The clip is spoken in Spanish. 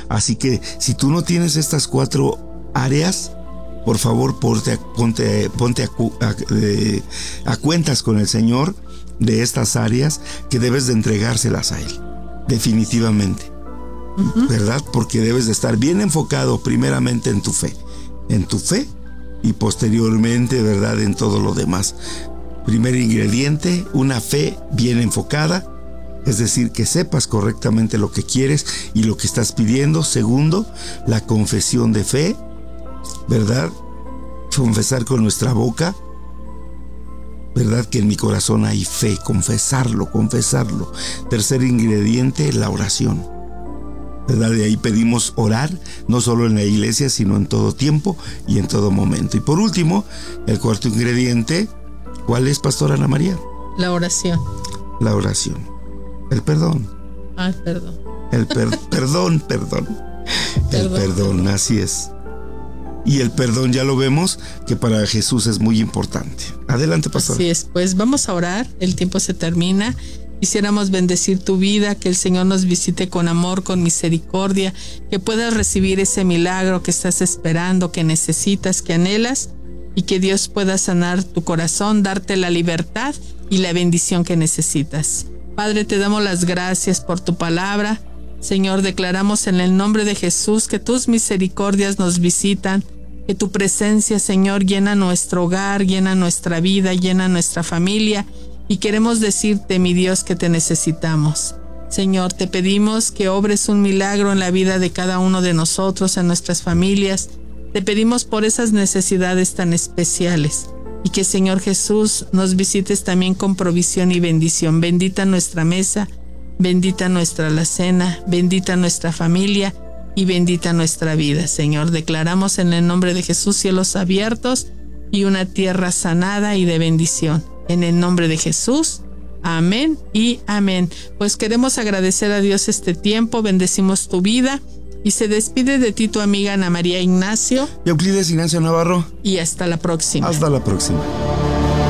Así que si tú no tienes estas 4 áreas, por favor ponte a cuentas con el Señor de estas áreas que debes de entregárselas a Él, definitivamente. ¿Verdad? Porque debes de estar bien enfocado primeramente en tu fe y posteriormente, ¿verdad?, en todo lo demás. Primer ingrediente, una fe bien enfocada, es decir, que sepas correctamente lo que quieres y lo que estás pidiendo. Segundo, la confesión de fe, ¿verdad? Confesar con nuestra boca, ¿verdad?, que en mi corazón hay fe, confesarlo. Tercer ingrediente, la oración, ¿verdad? De ahí pedimos orar, no solo en la iglesia, sino en todo tiempo y en todo momento. Y por último, el cuarto ingrediente, ¿cuál es, Pastora Ana María? La oración. La oración. El perdón. Perdón. Perdón, así es. Y el perdón ya lo vemos que para Jesús es muy importante. Adelante, Pastora. Así es, pues vamos a orar, el tiempo se termina. Quisiéramos bendecir tu vida, que el Señor nos visite con amor, con misericordia, que puedas recibir ese milagro que estás esperando, que necesitas, que anhelas, y que Dios pueda sanar tu corazón, darte la libertad y la bendición que necesitas. Padre, te damos las gracias por tu palabra. Señor, declaramos en el nombre de Jesús que tus misericordias nos visitan, que tu presencia, Señor, llena nuestro hogar, llena nuestra vida, llena nuestra familia. Y queremos decirte, mi Dios, que te necesitamos. Señor, te pedimos que obres un milagro en la vida de cada uno de nosotros, en nuestras familias. Te pedimos por esas necesidades tan especiales. Y que, Señor Jesús, nos visites también con provisión y bendición. Bendita nuestra mesa, bendita nuestra alacena, bendita nuestra familia y bendita nuestra vida. Señor, declaramos en el nombre de Jesús cielos abiertos y una tierra sanada y de bendición. En el nombre de Jesús, amén y amén. Pues queremos agradecer a Dios este tiempo, bendecimos tu vida y se despide de ti tu amiga Ana María Ignacio. Euclides Ignacio Navarro. Y hasta la próxima. Hasta la próxima.